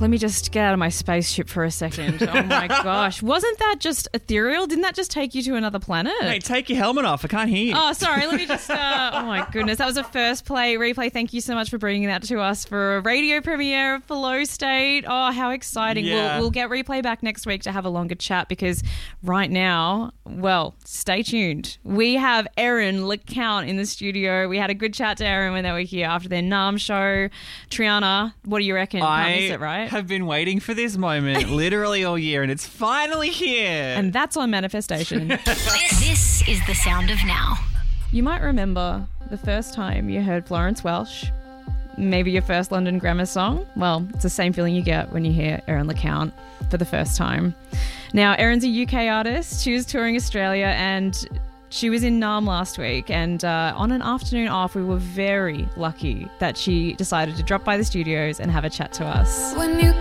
let me just get out of my spaceship for a second. Oh my gosh. Wasn't that just ethereal? Didn't that just take you to another planet? Hey, take your helmet off. I can't hear you. Oh, sorry. Let me just... oh my goodness. That was a first replay. Thank you so much for bringing that to us for a radio premiere of Flow State. Oh, how exciting. Yeah. We'll get replay back next week to have a longer chat because right now, well, stay tuned. We have Erin LeCount in the studio. We had a good chat to Erin when they were here after their NARM show. Triana, what do you reckon? Can't miss it, right? Have been waiting for this moment literally all year, and it's finally here. And that's on Manifestation. This is the sound of now. You might remember the first time you heard Florence Welsh, maybe your first London Grammar song. Well, it's the same feeling you get when you hear Erin LeCount for the first time. Now, Erin's a UK artist. She was touring Australia and she was in NARM last week, and on an afternoon off, we were very lucky that she decided to drop by the studios and have a chat to us. When you